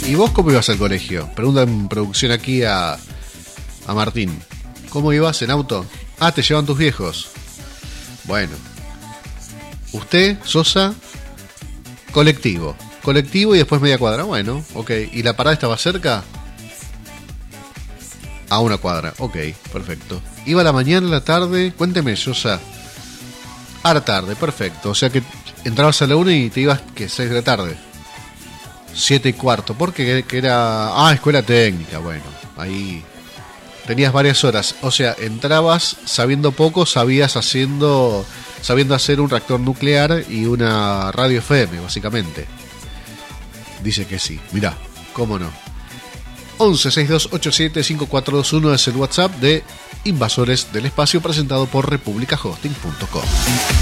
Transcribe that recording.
¿Y vos cómo ibas al colegio? Pregunta en producción aquí a Martín. ¿Cómo ibas en auto? Ah, te llevan tus viejos. Bueno. Usted, Sosa, colectivo. Colectivo y después media cuadra. Bueno, ok. ¿Y la parada estaba cerca? A una cuadra. Ok, perfecto. ¿Iba a la mañana, a la tarde? Cuénteme, Sosa. A la tarde, perfecto. O sea que entrabas a la 1 y te ibas, ¿qué? 6 de la tarde. 7:15. Porque que era... Ah, escuela técnica. Bueno, ahí... Tenías varias horas. O sea, entrabas sabiendo poco, sabiendo hacer un reactor nuclear y una radio FM, básicamente. Dice que sí. Mirá, cómo no. 1162875421 es el WhatsApp de Invasores del Espacio, presentado por republicahosting.com.